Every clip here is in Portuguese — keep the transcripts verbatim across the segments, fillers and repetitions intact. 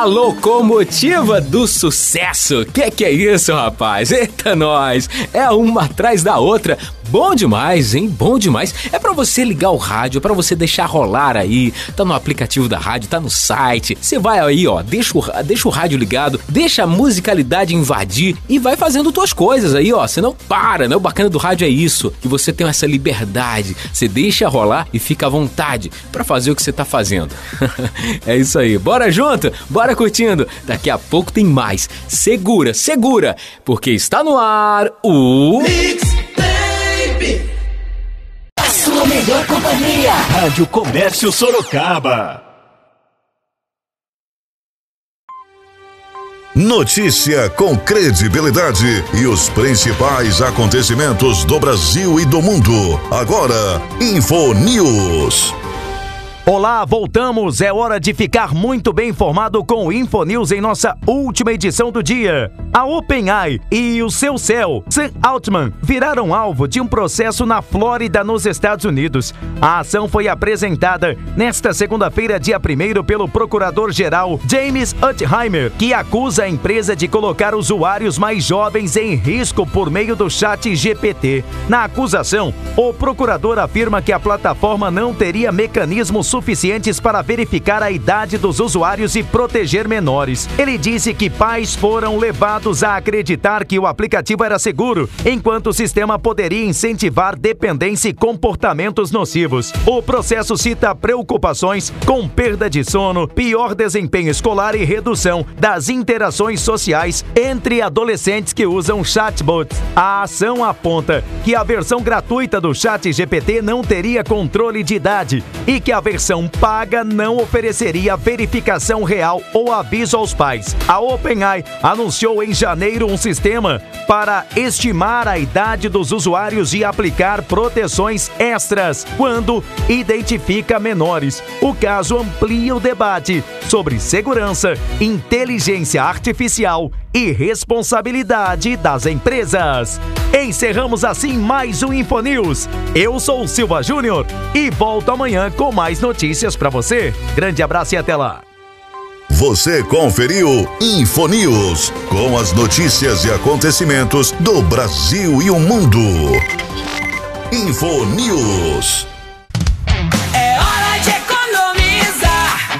locomotiva do sucesso. Que que é isso, rapaz? Eita, nós! É uma atrás da outra. Bom demais, hein? Bom demais. É pra você ligar o rádio, é pra você deixar rolar aí. Tá no aplicativo da rádio, tá no site. Você vai aí, ó, deixa o, deixa o rádio ligado, deixa a musicalidade invadir e vai fazendo tuas coisas aí, ó. Você não para, né? O bacana do rádio é isso, que você tem essa liberdade. Você deixa rolar e fica à vontade pra fazer o que você tá fazendo. É isso aí. Bora junto? Bora curtindo. Daqui a pouco tem mais. Segura, segura, porque está no ar o... Mix a sua melhor companhia. Rádio Comércio Sorocaba. Notícia com credibilidade e os principais acontecimentos do Brasil e do mundo. Agora, Info News. Olá, voltamos. É hora de ficar muito bem informado com o Info News em nossa última edição do dia. A OpenAI e o seu C E O, Sam Altman, viraram alvo de um processo na Flórida, nos Estados Unidos. A ação foi apresentada nesta segunda-feira, dia primeiro, pelo procurador-geral James Utheimer, que acusa a empresa de colocar usuários mais jovens em risco por meio do chat G P T. Na acusação, o procurador afirma que a plataforma não teria mecanismos suficientes para verificar a idade dos usuários e proteger menores. Ele disse que pais foram levados a acreditar que o aplicativo era seguro, enquanto o sistema poderia incentivar dependência e comportamentos nocivos. O processo cita preocupações com perda de sono, pior desempenho escolar e redução das interações sociais entre adolescentes que usam chatbots. A ação aponta que a versão gratuita do chat G P T não teria controle de idade e que a versão paga não ofereceria verificação real ou aviso aos pais. A OpenAI anunciou em janeiro um sistema para estimar a idade dos usuários e aplicar proteções extras quando identifica menores. O caso amplia o debate sobre segurança, inteligência artificial e responsabilidade das empresas. Encerramos assim mais um Infonews. Eu sou o Silva Júnior e volto amanhã com mais notícias para você. Grande abraço e até lá. Você conferiu Infonews, com as notícias e acontecimentos do Brasil e o mundo. Infonews. É hora de economizar.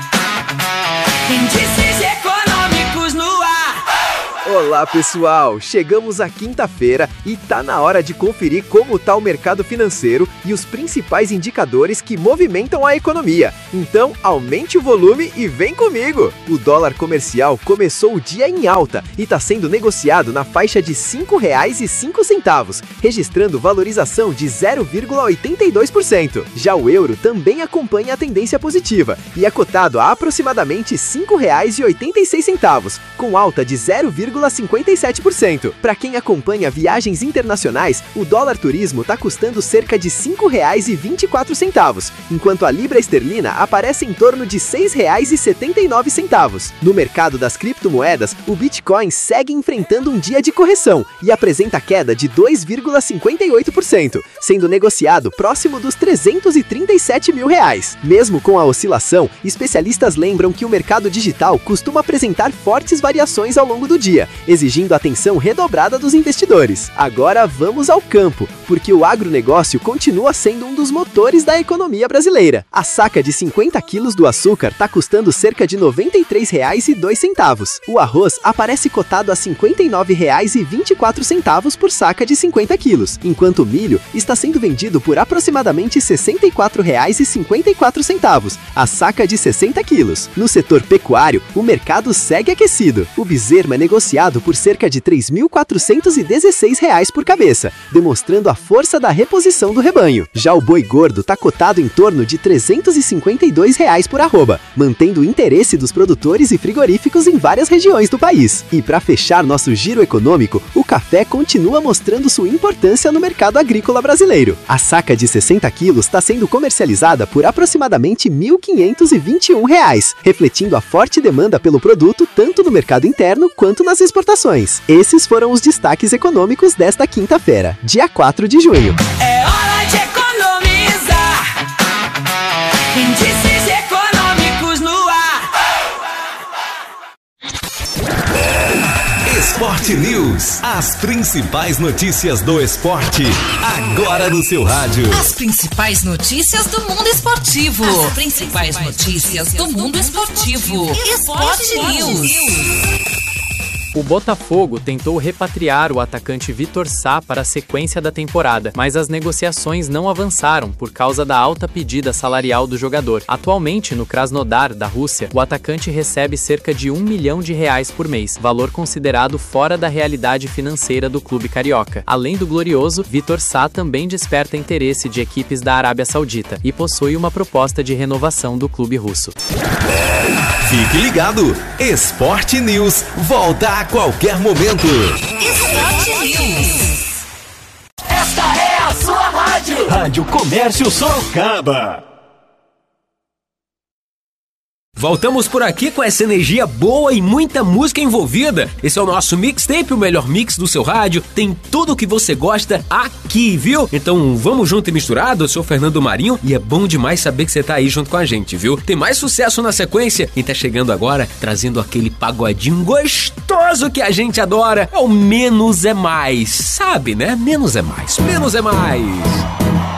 Índices econômicos no ar. Olá, pessoal! Chegamos à quinta-feira e tá na hora de conferir como tá o mercado financeiro e os principais indicadores que movimentam a economia. Então, aumente o volume e vem comigo! O dólar comercial começou o dia em alta e está sendo negociado na faixa de cinco reais e cinco centavos, registrando valorização de zero vírgula oitenta e dois por cento. Já o euro também acompanha a tendência positiva e é cotado a aproximadamente cinco reais e oitenta e seis centavos, com alta de zero vírgula cinquenta e sete por cento. Para quem acompanha viagens internacionais, o dólar turismo está custando cerca de cinco reais e vinte e quatro centavos, enquanto a libra esterlina aparece em torno de seis reais e setenta e nove centavos. No mercado das criptomoedas, o Bitcoin segue enfrentando um dia de correção e apresenta queda de dois vírgula cinquenta e oito por cento, sendo negociado próximo dos trezentos e trinta e sete mil reais. Mesmo com a oscilação, especialistas lembram que o mercado digital costuma apresentar fortes variações ao longo do dia, exigindo atenção redobrada dos investidores. Agora vamos ao campo, porque o agronegócio continua sendo um dos motores da economia brasileira. A saca de cinquenta quilos do açúcar está custando cerca de noventa e três reais e dois centavos. O arroz aparece cotado a cinquenta e nove reais e vinte e quatro centavos por saca de cinquenta quilos, enquanto o milho está sendo vendido por aproximadamente sessenta e quatro reais e cinquenta e quatro centavos, a saca de sessenta quilos. No setor pecuário, o mercado segue aquecido. O bezerro é negociado por cerca de três mil quatrocentos e dezesseis reais por cabeça, demonstrando a força da reposição do rebanho. Já o boi gordo está cotado em torno de trezentos e cinquenta e dois reais por arroba, mantendo o interesse dos produtores e frigoríficos em várias regiões do país. E para fechar nosso giro econômico, o café continua mostrando sua importância no mercado agrícola brasileiro. A saca de sessenta quilos está sendo comercializada por aproximadamente mil quinhentos e vinte e um reais, refletindo a forte demanda pelo produto tanto no mercado interno quanto nas exportações. Esses foram os destaques econômicos desta quinta-feira, dia quatro de junho. É hora de economizar. Índices Sport News. As principais notícias do esporte. Agora no seu rádio. As principais notícias do mundo esportivo. As principais notícias do mundo esportivo. Sport News. O Botafogo tentou repatriar o atacante Vitor Sá para a sequência da temporada, mas as negociações não avançaram por causa da alta pedida salarial do jogador. Atualmente, no Krasnodar, da Rússia, o atacante recebe cerca de um milhão de reais por mês, valor considerado fora da realidade financeira do clube carioca. Além do glorioso, Vitor Sá também desperta interesse de equipes da Arábia Saudita e possui uma proposta de renovação do clube russo. Fique ligado, Sport News volta a qualquer momento. Sport News. Esta é a sua rádio. Rádio Comércio Sorocaba. Voltamos por aqui com essa energia boa e muita música envolvida. Esse é o nosso mixtape, o melhor mix do seu rádio. Tem tudo o que você gosta aqui, viu? Então vamos junto e misturado. Eu sou o Fernando Marinho e é bom demais saber que você tá aí junto com a gente, viu? Tem mais sucesso na sequência e tá chegando agora trazendo aquele pagodinho gostoso que a gente adora. É o Menos é Mais, sabe, né? Menos é Mais, menos é mais.